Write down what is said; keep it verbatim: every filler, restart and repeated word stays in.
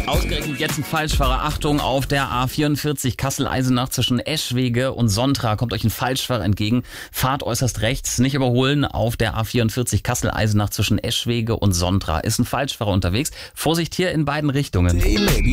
Ausgerechnet jetzt ein Falschfahrer. Achtung, auf der A vierundvierzig Kassel-Eisenach zwischen Eschwege und Sontra kommt euch ein Falschfahrer entgegen. Fahrt äußerst rechts, nicht überholen. Auf der A vierundvierzig Kassel-Eisenach zwischen Eschwege und Sontra ist ein Falschfahrer unterwegs. Vorsicht hier in beiden Richtungen.